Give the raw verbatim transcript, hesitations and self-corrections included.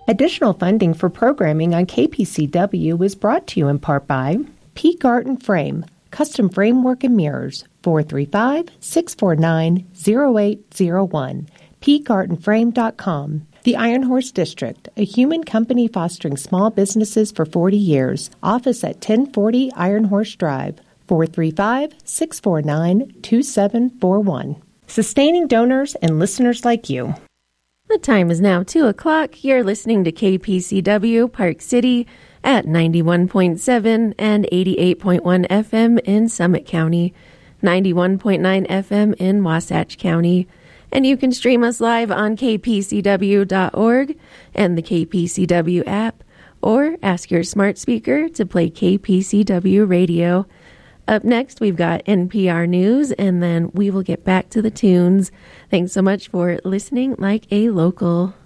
Additional funding for programming on K P C W is brought to you in part by Peak Art and Frame, Custom Framework and Mirrors, four three five, six four nine, zero eight zero one, peak art and frame dot com. The Iron Horse District, a human company fostering small businesses for forty years. Office at ten forty Iron Horse Drive, four three five, six four nine, two seven four one. Sustaining donors and listeners like you. The time is now two o'clock. You're listening to K P C W Park City at ninety-one point seven and eighty-eight point one F M in Summit County, ninety-one point nine F M in Wasatch County. And you can stream us live on k p c w dot org and the K P C W app, or ask your smart speaker to play K P C W radio. Up next, we've got N P R News, and then we will get back to the tunes. Thanks so much for listening like a local.